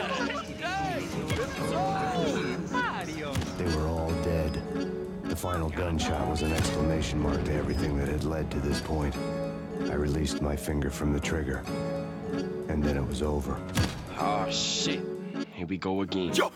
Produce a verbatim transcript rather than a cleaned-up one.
They were all dead. The final gunshot was an exclamation mark to everything that had led to this point. I released my finger from the trigger, and then it was over. Oh, shit. Here we go again. Yo,